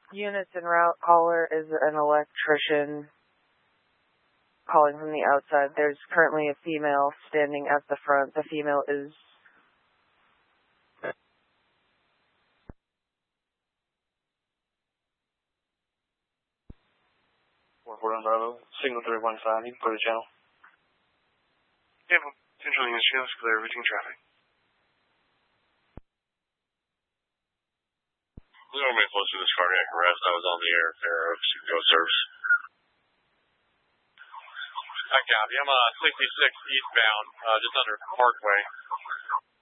Units en route. Caller is an electrician calling from the outside. There's currently a female standing at the front. The female is... Bravo, signal 315, you can clear the channel. Yeah, Central Unit Shields, clear routing traffic. We don't remain close to this cardiac arrest. I was on the air, Fair Oaks, go service. I copy. I'm 66 eastbound, just under Parkway.